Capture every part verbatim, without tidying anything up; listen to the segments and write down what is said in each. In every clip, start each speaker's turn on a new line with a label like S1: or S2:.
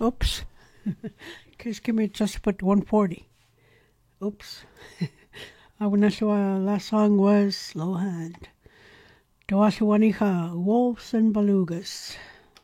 S1: Oops. Chris Kimmy just put one forty. Oops. I was not sure last song was Slow Hand. Tawashiwanija, Wolves and Belugas.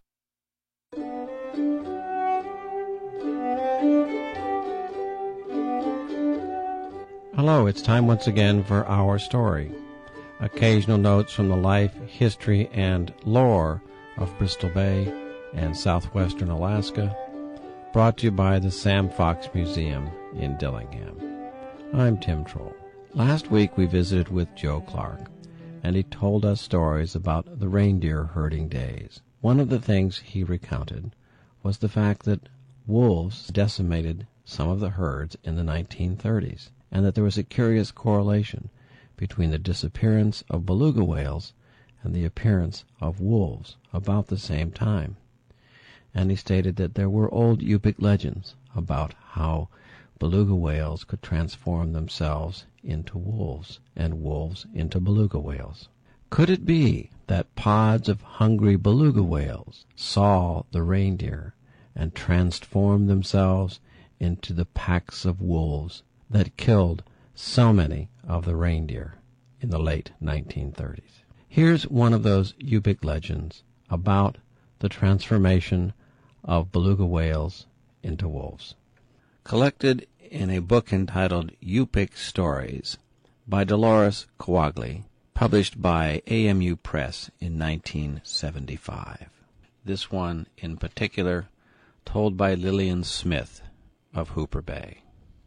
S2: Hello, it's time once again for Our Story. Occasional notes from the life, history, and lore of Bristol Bay and southwestern Alaska, brought to you by the Sam Fox Museum in Dillingham. I'm Tim Troll. Last week we visited with Joe Clark, and he told us stories about the reindeer herding days. One of the things he recounted was the fact that wolves decimated some of the herds in the nineteen thirties, and that there was a curious correlation between the disappearance of beluga whales and the appearance of wolves about the same time. And he stated that there were old Yupik legends about how beluga whales could transform themselves into wolves and wolves into beluga whales. Could it be that pods of hungry beluga whales saw the reindeer and transformed themselves into the packs of wolves that killed so many of the reindeer in the late nineteen thirties? Here's one of those Yupik legends about the transformation of beluga whales into wolves. Collected in a book entitled Yupik Stories by Dolores Coagley, published by A M U Press in nineteen seventy-five. This one in particular told by Lillian Smith of Hooper Bay.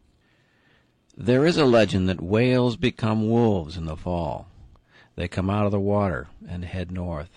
S2: There is a legend that whales become wolves in the fall. They come out of the water and head north.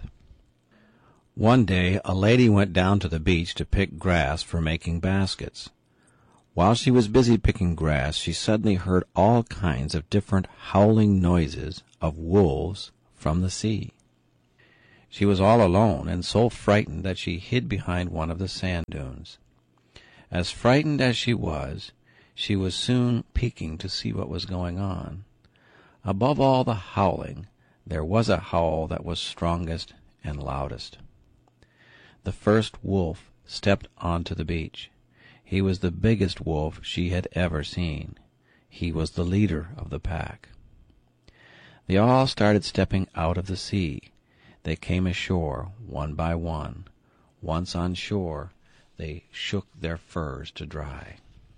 S2: One day, a lady went down to the beach to pick grass for making baskets. While she was busy picking grass, she suddenly heard all kinds of different howling noises of wolves from the sea. She was all alone and so frightened that she hid behind one of the sand dunes. As frightened as she was, she was soon peeking to see what was going on. Above all the howling, there was a howl that was strongest and loudest. The first wolf stepped onto the beach. He was the biggest wolf she had ever seen. He was the leader of the pack. They all started stepping out of the sea. They came ashore, one by one. Once on shore, they shook their furs to dry.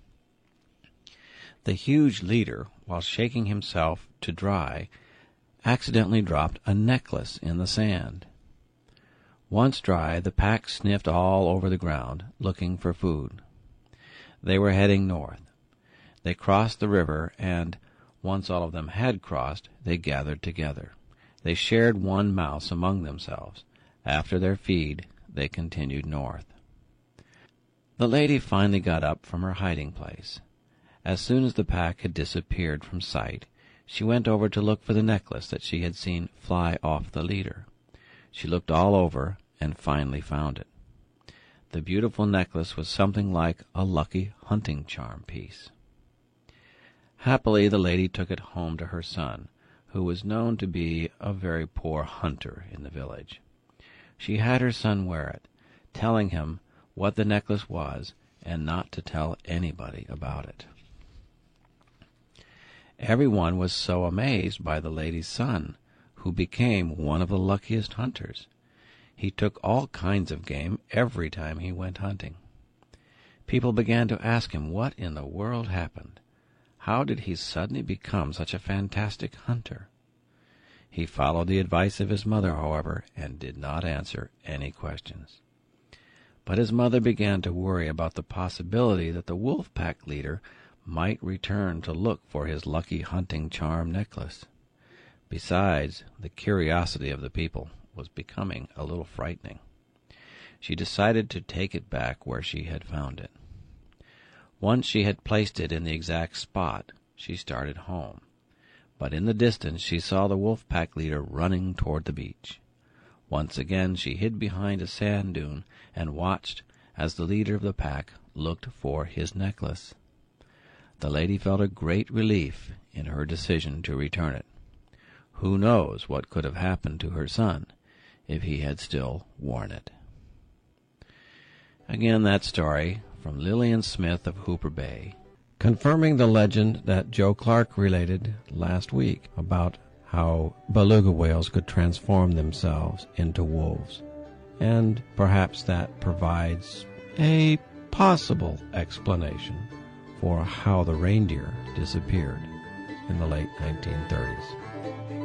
S2: The huge leader, while shaking himself to dry, accidentally dropped a necklace in the sand. Once dry, the pack sniffed all over the ground, looking for food. They were heading north. They crossed the river, and, once all of them had crossed, they gathered together. They shared one mouse among themselves. After their feed, they continued north. The lady finally got up from her hiding place. As soon as the pack had disappeared from sight, she went over to look for the necklace that she had seen fly off the leader. She looked all over and finally found it. The beautiful necklace was something like a lucky hunting charm piece. Happily, the lady took it home to her son, who was known to be a very poor hunter in the village. She had her son wear it, telling him what the necklace was and not to tell anybody about it. Everyone was so amazed by the lady's son, who became one of the luckiest hunters. He took all kinds of game every time he went hunting. People began to ask him what in the world happened. How did he suddenly become such a fantastic hunter? He followed the advice of his mother, however, and did not answer any questions. But his mother began to worry about the possibility that the wolf pack leader might return to look for his lucky hunting charm necklace. Besides, the curiosity of the people was becoming a little frightening. She decided to take it back where she had found it. Once she had placed it in the exact spot, she started home. But in the distance she saw the wolf pack leader running toward the beach. Once again she hid behind a sand dune and watched as the leader of the pack looked for his necklace. The lady felt a great relief in her decision to return it. Who knows what could have happened to her son if he had still worn it? Again, that story from Lillian Smith of Hooper Bay, confirming the legend that Joe Clark related last week about how beluga whales could transform themselves into wolves. And perhaps that provides a possible explanation for how the reindeer disappeared in the late nineteen thirties.